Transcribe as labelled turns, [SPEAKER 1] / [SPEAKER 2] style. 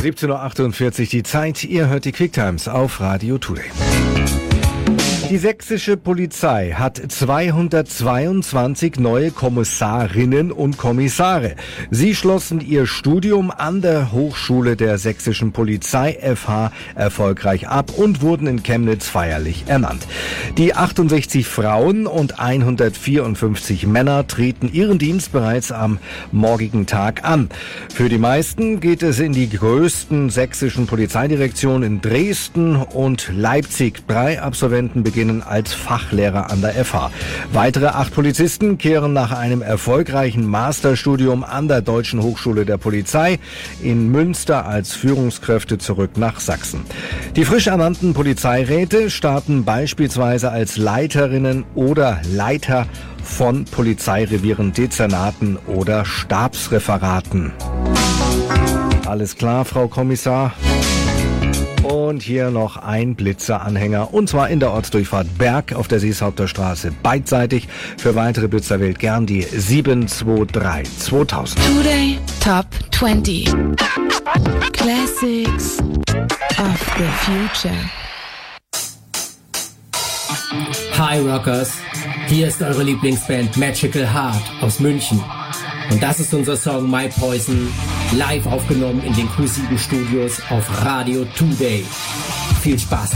[SPEAKER 1] 17.48 Uhr die Zeit. Ihr hört die Quick Times auf Radio Today. Die sächsische Polizei hat 222 neue Kommissarinnen und Kommissare. Sie schlossen ihr Studium an der Hochschule der sächsischen Polizei FH erfolgreich ab und wurden in Chemnitz feierlich ernannt. Die 68 Frauen und 154 Männer treten ihren Dienst bereits am morgigen Tag an. Für die meisten geht es in die größten sächsischen Polizeidirektionen in Dresden und Leipzig. 3 Absolventen beginnen als Fachlehrer an der FH. Weitere 8 Polizisten kehren nach einem erfolgreichen Masterstudium an der Deutschen Hochschule der Polizei in Münster als Führungskräfte zurück nach Sachsen. Die frisch ernannten Polizeiräte starten beispielsweise als Leiterinnen oder Leiter von Polizeirevieren, Dezernaten oder Stabsreferaten. Alles klar, Frau Kommissar? Und hier noch ein Blitzeranhänger, und zwar in der Ortsdurchfahrt Berg auf der Seeshaupter beidseitig. Für weitere Blitzer wählt gern die 723 2000.
[SPEAKER 2] Today Top 20 Classics of the Future.
[SPEAKER 3] Hi Rockers, hier ist eure Lieblingsband Magical Heart aus München. Und das ist unser Song My Poison, live aufgenommen in den Q7 Studios auf Radio Today. Viel Spaß!